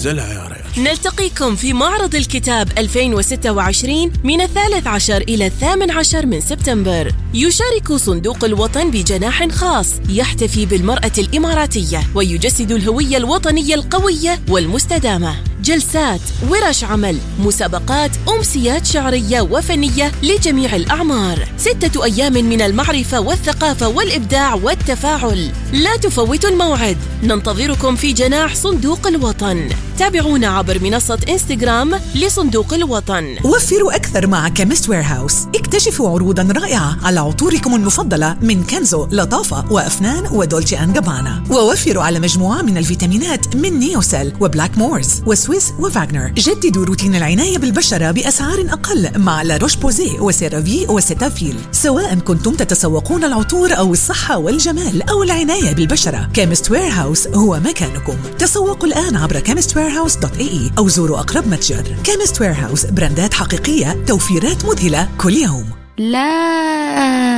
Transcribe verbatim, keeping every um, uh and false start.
نزلها يا ريال. نلتقيكم في معرض الكتاب ألفين وستة وعشرين من الثالث عشر إلى الثامن عشر من سبتمبر. يشارك صندوق الوطن بجناح خاص يحتفي بالمرأة الإماراتية ويجسد الهوية الوطنية القوية والمستدامة. جلسات، ورش عمل، مسابقات، أمسيات شعرية وفنية لجميع الأعمار. ستة أيام من المعرفة والثقافة والإبداع والتفاعل. لا تفوتوا الموعد، ننتظركم في جناح صندوق الوطن. تابعونا عبر منصة إنستغرام لصندوق الوطن. وفروا أكثر مع كيمست ويرهاوس. اكتشفوا عروضاً رائعة على عطوركم المفضلة من كنزو، لطافة وأفنان ودولتشي أند جابانا. ووفروا على مجموعة من الفيتامينات من نيوسيل وبلاك مورز وسويس وفاغنر. جددوا روتين العناية بالبشرة بأسعار أقل مع لا روش بوزي وسيرافي وسيتافيل. سواء كنتم تتسوقون العطور أو الصحة والجمال أو العناية بالبشرة، كيمست ويرهاوس هو مكانكم. تسوقوا الآن عبر كيمست ويرهاوس دوت إي إي أو زوروا أقرب متجر. كيمست ويرهاوس، براندات حقيقية، توفيرات مذهلة كل يوم. لا